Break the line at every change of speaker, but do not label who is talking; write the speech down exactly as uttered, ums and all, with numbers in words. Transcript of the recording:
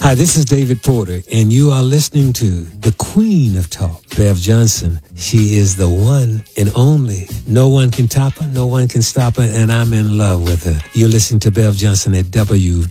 Hi, this is David Porter, and you are listening to the Queen of Talk, Bev Johnson. She is the one and only. No one can top her, no one can stop her, and I'm in love with her. You're listening to Bev Johnson at W